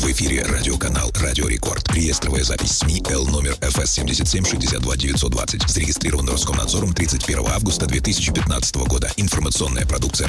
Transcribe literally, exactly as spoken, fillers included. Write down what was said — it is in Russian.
В эфире радиоканал «Радио Рекорд». Реестровая запись СМИ Л номер эф эс семьдесят семь шестьдесят два девятьсот двадцать. Зарегистрирован Роскомнадзором тридцать первого августа две тысячи пятнадцатого года. Информационная продукция